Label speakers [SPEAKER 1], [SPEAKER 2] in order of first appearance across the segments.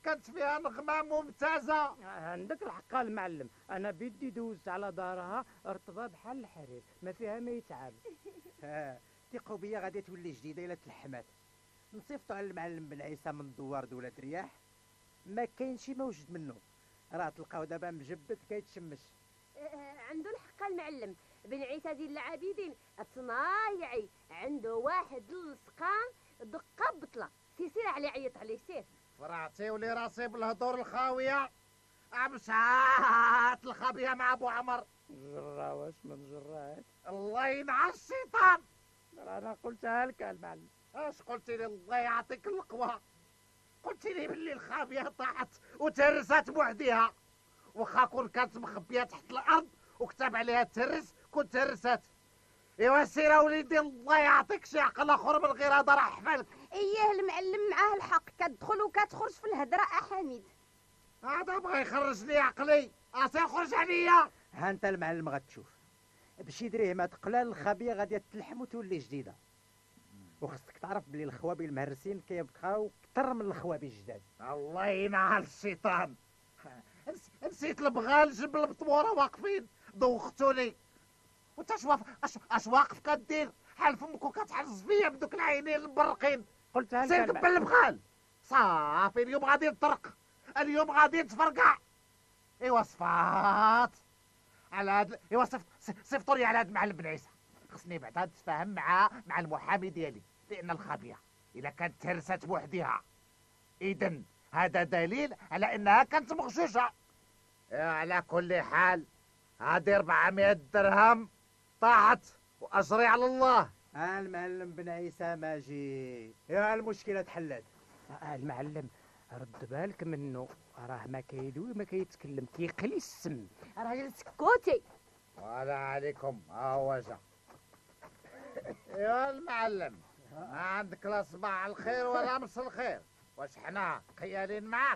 [SPEAKER 1] كانت فيها نغمه ممتازه.
[SPEAKER 2] عندك الحق المعلم، انا بدي دوزت على دارها رطبه بحال الحرير، ما فيها ما يتعب.
[SPEAKER 3] ثقوا بيا غادي تولي جديده الا تلحمات. نصيفطوا على المعلم بن عيسى من دوار دولة رياح، ما كاينش موجود منه، راه تلقاو دابا مجبد كيتشمش.
[SPEAKER 4] عنده الحق المعلم، بن عيسى ديال العابدين صنايعي، عنده واحد السقام دقه بطله، سير عليه عيط عليه سير.
[SPEAKER 1] فرعتي ولي راسي بالهضور الخاويه، مشات الخابيه مع ابو عمر.
[SPEAKER 2] جرا واش ما نجراش؟
[SPEAKER 1] الله ينعس الشيطان.
[SPEAKER 2] انا قلتها لك المعلم.
[SPEAKER 1] اش قلتي لي؟ الله يعطيك القوه. قلتي لي باللي الخابيه طاحت وتهرست بوحديها، واخا كون كانت مخبيه تحت الارض وكتب عليها تهرس كنت تهرست. ايوا سير وليدي، الله يعطيك شي عقل اخر من غير هذا راه حفلك.
[SPEAKER 4] اييه المعلم معاه الحق، كتدخل وكتخرج في الهضره احمد.
[SPEAKER 1] هذا بغى يخرجني عقلي، خرج عليا.
[SPEAKER 3] ها انت المعلم غتشوف بشي دريهمات قلال الخابيه غادي تلحم وتولي جديده، وخصك تعرف بلي الخوابي المهرسين كيبقاو كثر من الخوابي الجداد.
[SPEAKER 1] الله ينعل الشيطان، نسيت البغال جبل بطموره واقفين دوختوني. وانت اش واقف كدير حال فمك وكتحرز فيا بدوك العينين المبرقين؟
[SPEAKER 2] قلتها لك
[SPEAKER 1] سير قبل البغال. صافي اليوم غادي نطرق، اليوم غادي نتفرقع. ايوا صفات على هاد، ايوا صيفطوا لي على هاد المعلم بن عيسى، خصني بعدا نتفاهم مع المحامي ديالي، لان الخابيه الا كانت تهرست بوحديها اذا هذا دليل على انها كانت مغشوشه. على كل حال هذه 400 درهم طاحت واجري على الله.
[SPEAKER 3] المعلم بن عيسى ماجي، يا المشكله تحلت.
[SPEAKER 2] المعلم رد بالك منه، راه ما كيدوي ما كيتكلم، كيقلي السم.
[SPEAKER 4] راجل سكوتي.
[SPEAKER 1] ولا عليكم، ها هو جا. يا المعلم، ما عندك لا صباح الخير ولا مس الخير، واش حنا قيالين معاك؟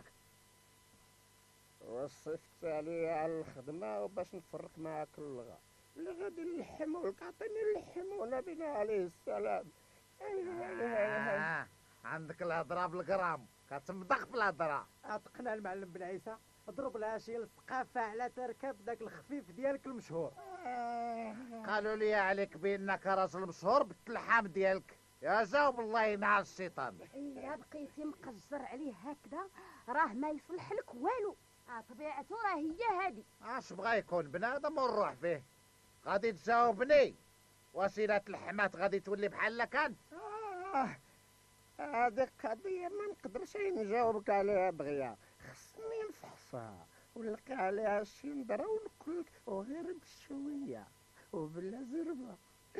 [SPEAKER 5] وصفت عليا على الخدمة وباش نفرق معاك اللغة اللي غادي نلحمو لك، عطيني اللحم ونبينا عليه السلام.
[SPEAKER 1] عندك الهضرة بالقرام، كتمضغ في الهضرة.
[SPEAKER 3] عتقنا المعلم بن عيسى، اضرب لها شي الثقافه على تركب داك الخفيف ديالك المشهور.
[SPEAKER 1] قالوا لي عليك بانك راجل مشهور بالتلحام ديالك، يا جاوب الله ينعل الشيطان.
[SPEAKER 4] الا بقيتي مقجر عليه هكذا راه ما يصلح لك والو، طبيعته راه هي هادي.
[SPEAKER 1] اش بغا يكون بنادم ونروح فيه؟ غادي تجاوبني، واش الا تلحمات غادي تولي بحال كانت؟
[SPEAKER 5] هذه قضية ما نقدرش نجاوبك عليها دغيا، خصني نفحصها ونلقى عليها شي نظرة ونقولك، وغير بشوية وبلا زربة.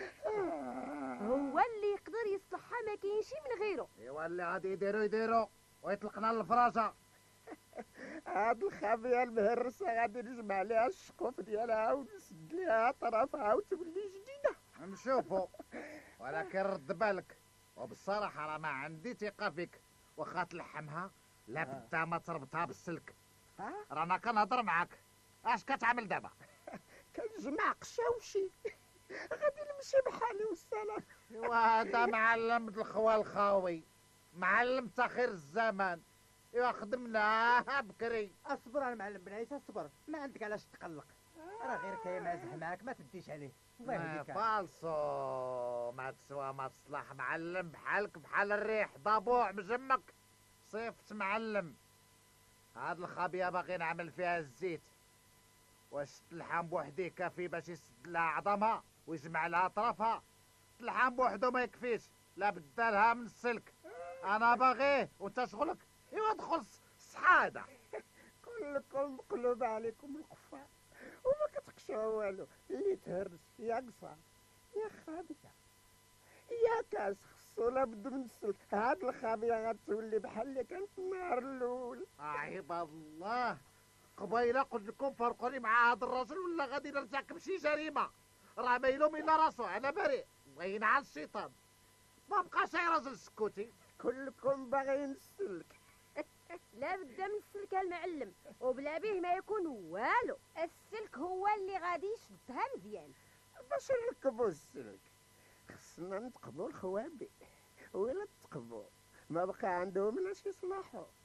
[SPEAKER 4] هو اللي يقدر يصلحها، ما كاينش من غيره.
[SPEAKER 1] ايوا اللي غادي يديروا ويطلقنا للفراشة.
[SPEAKER 5] هاد الخابية المهرسة غادي نجمع ليها الشقوف ديالها ونسد ليها طرفها وتولي جديدة.
[SPEAKER 1] نشوفوا، ولكن رد بالك، وبالصراحة راه ما عندي ثقة فيك، واخا تلحمها لا بدا ما تربطها بالسلك. رانا كنهضر معاك، اش كتعمل دابا؟
[SPEAKER 5] كنجمع قشاوشي غادي نمشي بحالي والسلام.
[SPEAKER 1] وهذا معلم الخوال الخاوي، معلم تاخير الزمان. ايوا خدمناها بكري.
[SPEAKER 3] اصبر المعلم بن عيسى، اصبر، ما عندك علاش تقلق، راه غير كيمازح معاك ما تديش عليه. الله يهديك.
[SPEAKER 1] فالصو ما تسوى ما تصلح معلم بحالك بحال الريح ضبوع مجمك. صيفت معلم، هاد الخابيه باغي نعمل فيها الزيت، واش تلحم بوحديه كافي باش يسد لها عظمها ويجمع لها طرفها؟ تلحم بوحدو ما يكفيش، لا بدالها من السلك. انا باغيه وانت شغلك. ايوا دخل الصحاده.
[SPEAKER 5] كلكم مقلوب عليكم القفا وما كتقشعوا والو، اللي تهرس يا قصر يا خابيه يا كاس خصو لا بد من السلك. هاد الخابيه غتولي بحال اللي كانت النهار الاول.
[SPEAKER 1] عباد الله، قبيله قلت لكم فرقوني مع هذا الرجل ولا غادي نرتكب شي جريمه. راه ما يلوم الا راسو، انا بريء. الله ينعل الشيطان، ما بقاش اي راجل سكوتي.
[SPEAKER 5] كلكم باغيين السلك.
[SPEAKER 4] لا بد من السلك المعلم، وبلا به ما يكون والو. السلك هو اللي غادي يشدها مزيان.
[SPEAKER 5] باش نركبوا السلك خصنا نتقبوا الخوابي، ولا تقبوا ما بقى عندهم لاش يصلحوا.